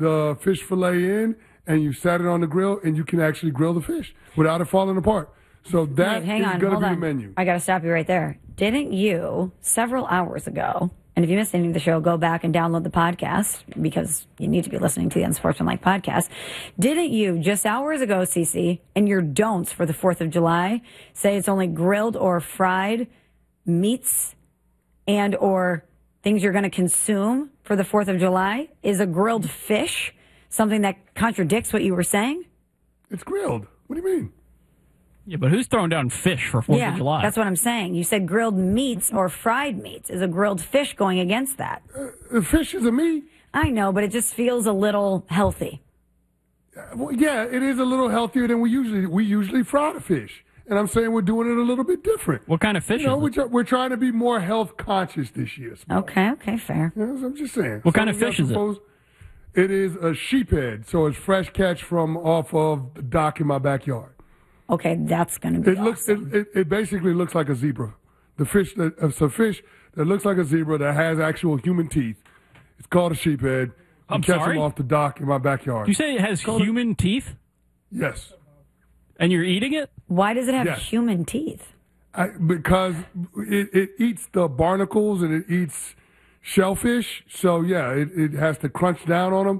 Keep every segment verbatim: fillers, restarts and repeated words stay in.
the fish fillet in, and you set it on the grill, and you can actually grill the fish without it falling apart. So that Wait, hang is on, going to hold be on. the menu. I got to stop you right there. Didn't you, several hours ago, and if you missed any of the show, go back and download the podcast because you need to be listening to the Unsportsmanlike podcast. Didn't you, just hours ago, Cece, in your don'ts for the fourth of July, say it's only grilled or fried meats and or things you're going to consume for the fourth of July? Is a grilled fish something that contradicts what you were saying? It's grilled. What do you mean? Yeah, but who's throwing down fish for fourth yeah, of July? That's what I'm saying. You said grilled meats or fried meats. Is a grilled fish going against that? Uh, the fish is a meat. I know, but it just feels a little healthy. Uh, well, yeah, it is a little healthier than we usually we usually fry the fish. And I'm saying we're doing it a little bit different. What kind of fish you know, is we're, it? try, we're trying to be more health conscious this year. Small. Okay, okay, fair. You know, I'm just saying. What kind of fish is it? It is a sheephead, so it's fresh catch from off of the dock in my backyard. Okay, that's going to be It looks. awesome. It, it, it basically looks like a zebra. The fish that it's a fish that looks like a zebra that has actual human teeth. It's called a sheephead. You I'm catch sorry? them off the dock in my backyard. You say it has human teeth, Yes, and you're eating it? Why does it have Yes. human teeth? I, because it, it eats the barnacles and it eats shellfish. So yeah, it, it has to crunch down on them.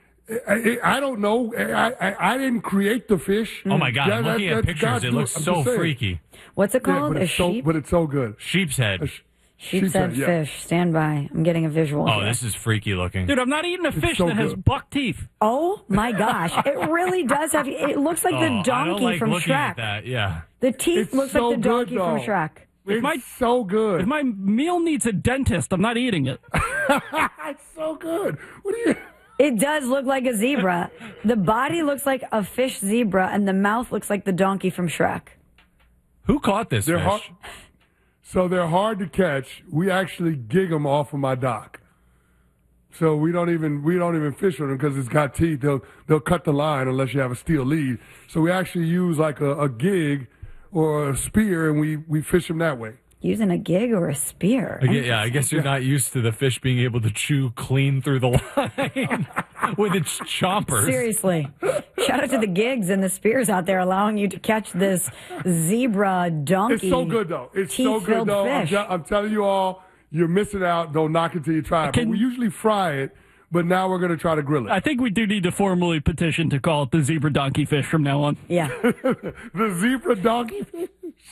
I, I, I don't know. I, I I didn't create the fish. Oh my God! That- I'm that- looking at that's pictures. God's It doing- looks I'm so just saying. freaky. What's it Yeah, called? but a it's so sheep? but it's so good. Sheep's head. A sh- Sheep's sheephead, head yeah. fish. Stand by. I'm getting a visual. Oh, here. this is freaky looking. Dude, I'm not eating a fish so that has good. buck teeth. Oh my gosh! It really does have. It looks like Oh, the I don't donkey like from looking Shrek. at that. Yeah. The teeth It's looks so like the good, donkey from though. Shrek. It's my- so good. If my meal needs a dentist, I'm not eating it. It's so good. What do you? It does look like a zebra. The body looks like a fish zebra, and the mouth looks like the donkey from Shrek. Who caught this They're fish? hard, so they're hard to catch. We actually gig them off of my dock. So we don't even we don't even fish with them because it's got teeth. They'll they'll cut the line unless you have a steel lead. So we actually use like a, a gig or a spear, and we, we fish them that way. Using a gig or a spear. I guess, yeah, I guess you're not used to the fish being able to chew clean through the line with its chompers. Seriously. Shout out to the gigs and the spears out there allowing you to catch this zebra donkey. It's so good though. It's so good teeth-filled though. I'm, fish. te- I'm telling you all, you're missing out. Don't knock it till you try it. Can- But we usually fry it, but now we're going to try to grill it. I think we do need to formally petition to call it the zebra donkey fish from now on. Yeah. The zebra donkey fish.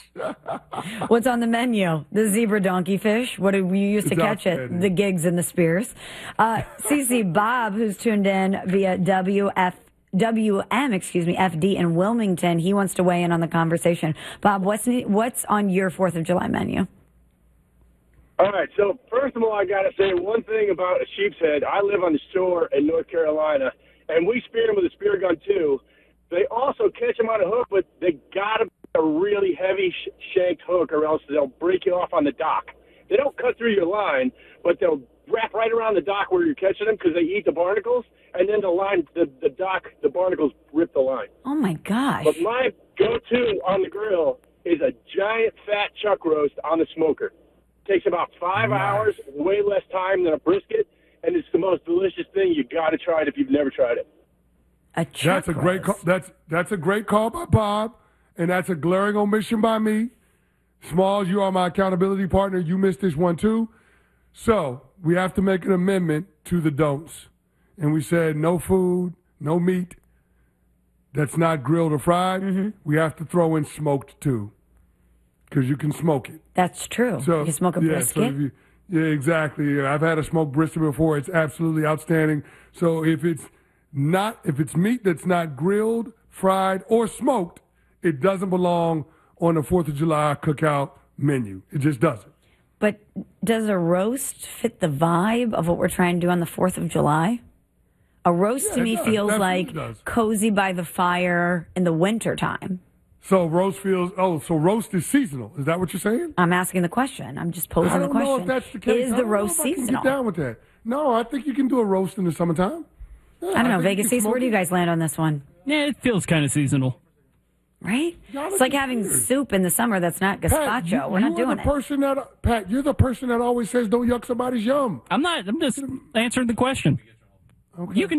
What's on the menu? The zebra donkey fish. What do we use to It's catch it? outstanding. The gigs and the spears. Uh, Cece Bob, who's tuned in via W F W M, excuse me, F D in Wilmington. He wants to weigh in on the conversation. Bob, what's what's on your fourth of July menu? All right, so first of all, I got to say one thing about a sheep's head. I live on the shore in North Carolina, and we spear them with a spear gun, too. They also catch them on a hook, but they got to be a really heavy sh- shanked hook, or else they'll break you off on the dock. They don't cut through your line, but they'll wrap right around the dock where you're catching them because they eat the barnacles, and then the line, the, the dock, the barnacles rip the line. Oh, my gosh. But my go-to on the grill is a giant fat chuck roast on the smoker. Takes about five Nice. hours, way less time than a brisket, and it's the most delicious thing. You got to try it if you've never tried it. A chuck That's a great call. roast. That's that's a great call by Bob, and that's a glaring omission by me. Smalls, you are my accountability partner. You missed this one too. So we have to make an amendment to the don'ts, and we said no food, no meat that's not grilled or fried. Mm-hmm. We have to throw in smoked too, because you can smoke it. That's true. So you can smoke a yeah, so brisket. if you, yeah, exactly. I've had a smoked brisket before. It's absolutely outstanding. So if it's not, if it's meat that's not grilled, fried, or smoked, it doesn't belong on the Fourth of July cookout menu. It just doesn't. But does a roast fit the vibe of what we're trying to do on the fourth of July? A roast Yeah, to it me does. feels Definitely like does. cozy by the fire in the wintertime. So roast feels. Oh, so roast is seasonal. Is that what you're saying? I'm asking the question. I'm just posing I the don't question. know if that's the case. Is I the don't roast know if I can seasonal? get down with that. No, I think you can do a roast in the summertime. Yeah, I don't know. think Vegas you can Seas, smoke where do you it. guys land on this one? Yeah, it feels kind of seasonal. Right? Y'all It's are like having weird. soup in the summer that's not Pat, gazpacho. you, We're you not are doing the it. person that Pat. You're the person that always says don't yuck somebody's yum. I'm not. I'm just answering the question. Okay. You can